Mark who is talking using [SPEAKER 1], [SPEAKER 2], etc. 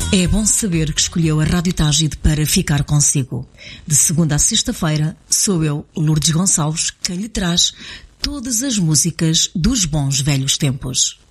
[SPEAKER 1] É bom saber que escolheu a Rádio Tágide para ficar consigo. De segunda a sexta-feira, sou eu, Lourdes Gonçalves, quem lhe traz todas as músicas dos bons velhos tempos.